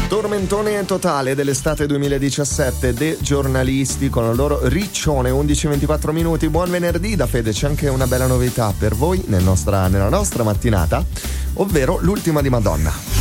Tormentone totale dell'estate 2017 dei giornalisti con il loro riccione 11:24 minuti. Buon venerdì da Fede, c'è anche una bella novità per voi nella nostra mattinata, ovvero l'ultima di Madonna.